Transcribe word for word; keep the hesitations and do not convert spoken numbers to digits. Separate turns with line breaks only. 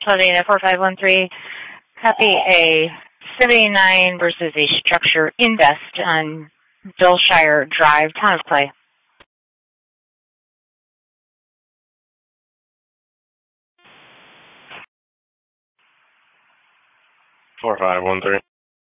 Data four five one three, copy a seventy-nine versus a structure invest on Billshire Drive, Town of Clay.
four five one three.